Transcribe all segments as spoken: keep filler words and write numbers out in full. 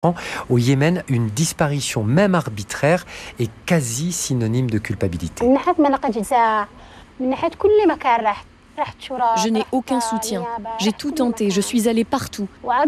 Au Yémen, une disparition, même arbitraire, est quasi synonyme de culpabilité. Je n'ai aucun soutien. J'ai tout tenté. Je suis allée partout.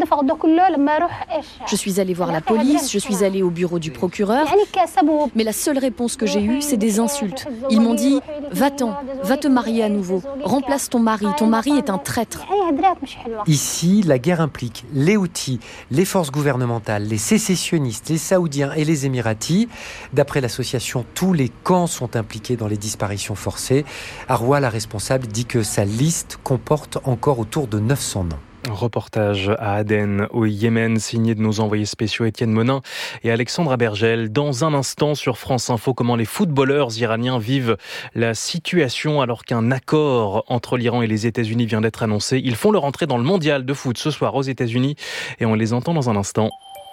Je suis allée voir la police, je suis allée au bureau du procureur. Mais la seule réponse que j'ai eue, c'est des insultes. Ils m'ont dit « Va-t'en, va te marier à nouveau. Remplace ton mari. Ton mari est un traître. » Ici, la guerre implique les Houthis, les forces gouvernementales, les sécessionnistes, les Saoudiens et les Émiratis. D'après l'association, tous les camps sont impliqués dans les disparitions forcées. Arwa, la responsable, dit que sa liste comporte encore autour de neuf cents noms. Reportage à Aden, au Yémen, signé de nos envoyés spéciaux Étienne Monin et Alexandra Bergel. Dans un instant sur France Info, comment les footballeurs iraniens vivent la situation alors qu'un accord entre l'Iran et les États-Unis vient d'être annoncé. Ils font leur entrée dans le mondial de foot ce soir aux États-Unis et on les entend dans un instant.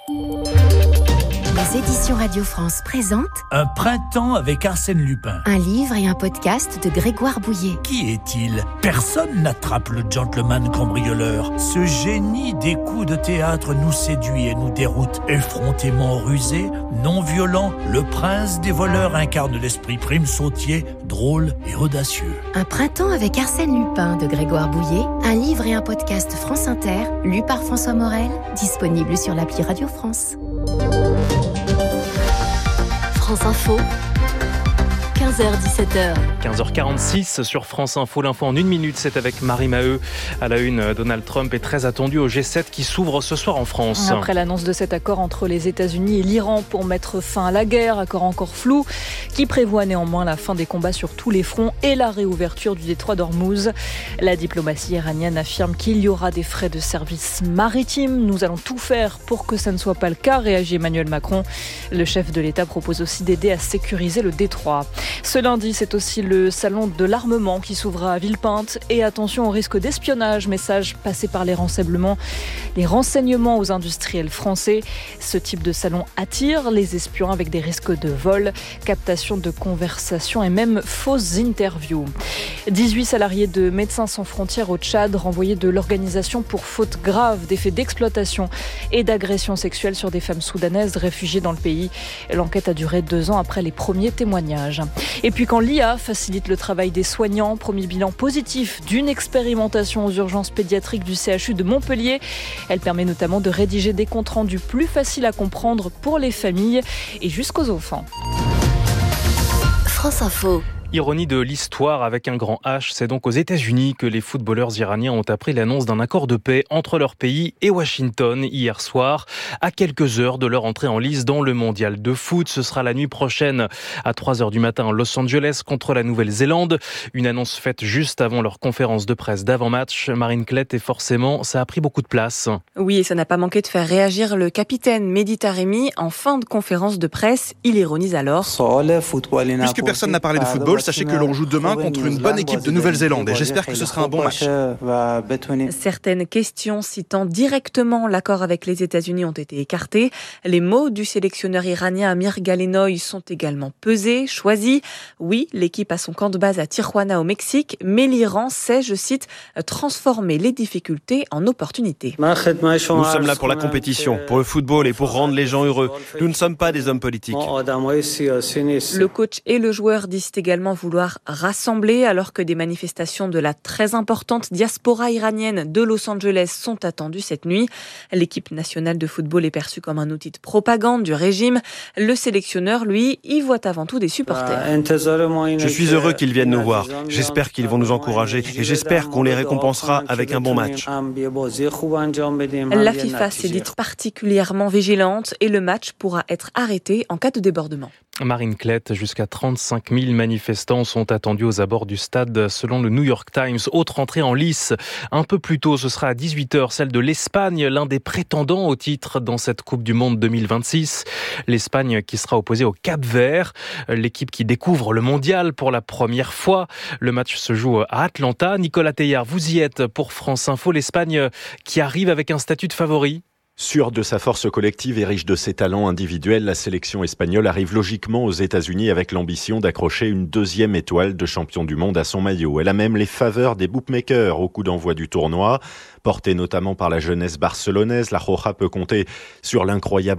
Les éditions Radio France présentent Un printemps avec Arsène Lupin. Un livre et un podcast de Grégoire Bouillet. Qui est-il ? Personne n'attrape le gentleman cambrioleur. Ce génie des coups de théâtre nous séduit et nous déroute. Effrontément rusé, non violent, le prince des voleurs incarne l'esprit prime sautier, drôle et audacieux. Un printemps avec Arsène Lupin de Grégoire Bouillet. Un livre et un podcast France Inter, lu par François Morel, disponible sur l'appli Radio France. France Info, quinze heures dix-sept heures. quinze heures quarante-six sur France Info. L'info en une minute, c'est avec Marie Maheu. À la une, Donald Trump est très attendu au G sept qui s'ouvre ce soir en France. Après l'annonce de cet accord entre les États-Unis et l'Iran pour mettre fin à la guerre, accord encore flou, qui prévoit néanmoins la fin des combats sur tous les fronts et la réouverture du détroit d'Ormuz. La diplomatie iranienne affirme qu'il y aura des frais de service maritime. Nous allons tout faire pour que ça ne soit pas le cas, réagit Emmanuel Macron. Le chef de l'État propose aussi d'aider à sécuriser le détroit. Ce lundi, c'est aussi le salon de l'armement qui s'ouvrira à Villepinte. Et attention au risque d'espionnage, message passé par les renseignements, les renseignements aux industriels français. Ce type de salon attire les espions avec des risques de vol, captation de conversations et même fausses interviews. dix-huit salariés de Médecins sans frontières au Tchad renvoyés de l'organisation pour faute grave des faits d'exploitation et d'agression sexuelle sur des femmes soudanaises réfugiées dans le pays. L'enquête a duré deux ans après les premiers témoignages. Et puis quand l'I A facilite le travail des soignants, premier bilan positif d'une expérimentation aux urgences pédiatriques du C H U de Montpellier. Elle permet notamment de rédiger des comptes rendus plus faciles à comprendre pour les familles et jusqu'aux enfants. France Info. Ironie de l'histoire avec un grand H, c'est donc aux États-Unis que les footballeurs iraniens ont appris l'annonce d'un accord de paix entre leur pays et Washington hier soir, à quelques heures de leur entrée en lice dans le mondial de foot. Ce sera la nuit prochaine à trois heures du matin à Los Angeles contre la Nouvelle-Zélande. Une annonce faite juste avant leur conférence de presse d'avant-match. Marine Klett, et forcément, ça a pris beaucoup de place. Oui, et ça n'a pas manqué de faire réagir le capitaine Mehdi Taremi en fin de conférence de presse. Il ironise alors. Puisque personne n'a parlé de football, sachez que l'on joue demain contre une bonne équipe de Nouvelle-Zélande et j'espère que ce sera un bon match. Certaines questions citant directement l'accord avec les États-Unis ont été écartées. Les mots du sélectionneur iranien Amir Galenoy sont également pesés, choisis. Oui, l'équipe a son camp de base à Tijuana au Mexique, mais l'Iran sait, je cite, transformer les difficultés en opportunités. Nous sommes là pour la compétition, pour le football et pour rendre les gens heureux. Nous ne sommes pas des hommes politiques. Le coach et le joueur disent également vouloir rassembler alors que des manifestations de la très importante diaspora iranienne de Los Angeles sont attendues cette nuit. L'équipe nationale de football est perçue comme un outil de propagande du régime. Le sélectionneur, lui, y voit avant tout des supporters. Je suis heureux qu'ils viennent nous voir. J'espère qu'ils vont nous encourager et j'espère qu'on les récompensera avec un bon match. La FIFA s'est dite particulièrement vigilante et le match pourra être arrêté en cas de débordement. Marine Klett, jusqu'à trente-cinq mille manifestants sont attendus aux abords du stade selon le New York Times. Autre entrée en lice, un peu plus tôt, ce sera à dix-huit heures, celle de l'Espagne, l'un des prétendants au titre dans cette Coupe du Monde deux mille vingt-six. L'Espagne qui sera opposée au Cap-Vert, l'équipe qui découvre le mondial pour la première fois. Le match se joue à Atlanta. Nicolas Teilhard, vous y êtes pour France Info. L'Espagne qui arrive avec un statut de favori. Sûre de sa force collective et riche de ses talents individuels, la sélection espagnole arrive logiquement aux États-Unis avec l'ambition d'accrocher une deuxième étoile de champion du monde à son maillot. Elle a même les faveurs des bookmakers au coup d'envoi du tournoi. Portée notamment par la jeunesse barcelonaise, la Roja peut compter sur l'incroyable